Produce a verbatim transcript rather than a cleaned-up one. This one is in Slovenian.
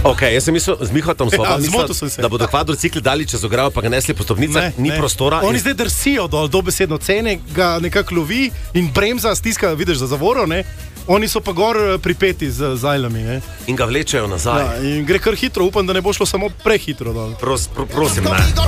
Okay, jaz sem mislil, z Mihotom smo Ja, pa zmotil mislili, sem se. da bodo kvadrocikli dali čez ograjo, pa ga nesli po stopnicah, ni ne. prostora. Oni in- zdaj drsijo dol, dobesedno cene, ga nekako lovi in bremza stiska, vidiš za zavoro, ne? Oni so pa gor eh, pripeti z zajlami, ne? In ga vlečejo nazaj. Ja, in gre kar hitro, upam, da ne bo šlo samo prehitro dol. Pros, pro, prosim, ne.